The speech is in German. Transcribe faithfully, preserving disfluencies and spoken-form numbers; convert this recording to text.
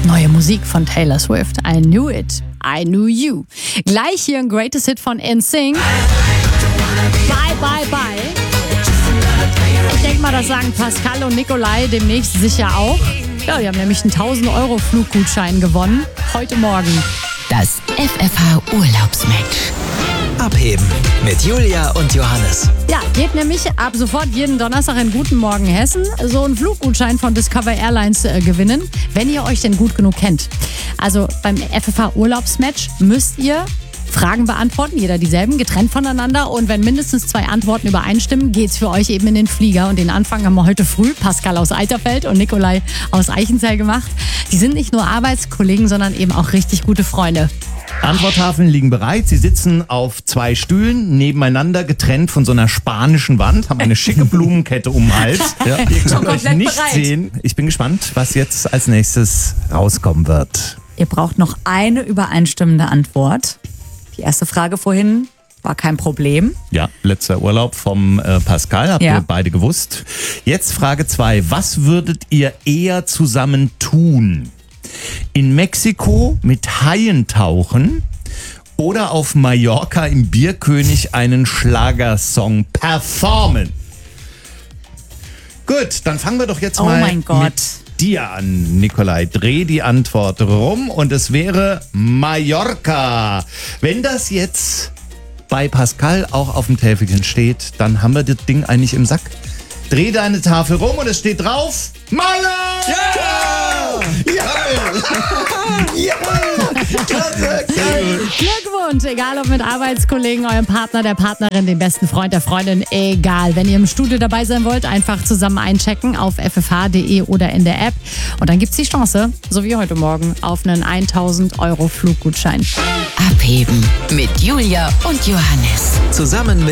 Neue Musik von Taylor Swift. I knew it. I knew you. Gleich hier ein Greatest Hit von N Sync. Bye, bye, bye. Ich denke mal, das sagen Pascal und Nikolai demnächst sicher auch. Ja, die haben nämlich einen tausend Euro Fluggutschein gewonnen. Heute Morgen. Das F F H Urlaubsmatch. Abheben mit Julia und Johannes. Ja, geht nämlich ab sofort jeden Donnerstag in Guten Morgen Hessen so einen Fluggutschein von Discover Airlines äh, gewinnen, wenn ihr euch denn gut genug kennt. Also beim F F H Urlaubsmatch müsst ihr Fragen beantworten, jeder dieselben, getrennt voneinander. Und wenn mindestens zwei Antworten übereinstimmen, geht's für euch eben in den Flieger. Und den Anfang haben wir heute früh Pascal aus Eiterfeld und Nikolai aus Eichenzell gemacht. Die sind nicht nur Arbeitskollegen, sondern eben auch richtig gute Freunde. Antworttafeln liegen bereit. Sie sitzen auf zwei Stühlen nebeneinander, getrennt von so einer spanischen Wand, haben eine schicke Blumenkette um den Hals. Ja. Ihr könnt euch nicht bereit sehen. Ich bin gespannt, was jetzt als nächstes rauskommen wird. Ihr braucht noch eine übereinstimmende Antwort. Die erste Frage vorhin war kein Problem. Ja, letzter Urlaub vom äh, Pascal, habt Ja. ihr beide gewusst. Jetzt Frage zwei. Was würdet ihr eher zusammen tun? In Mexiko mit Haien tauchen oder auf Mallorca im Bierkönig einen Schlagersong performen? Gut, dann fangen wir doch jetzt Oh mal mein Gott. mit dir an, Nikolai. Dreh die Antwort rum und es wäre Mallorca. Wenn das jetzt bei Pascal auch auf dem Täfelchen steht, dann haben wir das Ding eigentlich im Sack. Dreh deine Tafel rum und es steht drauf Mallorca! Ja! Ja! Klasse! Geil! Glückwunsch, egal ob mit Arbeitskollegen, eurem Partner, der Partnerin, dem besten Freund, der Freundin, egal. Wenn ihr im Studio dabei sein wollt, einfach zusammen einchecken auf f f h punkt d e oder in der App. Und dann gibt's die Chance, so wie heute Morgen, auf einen tausend Euro Fluggutschein. Abheben mit Julia und Johannes. Zusammen mit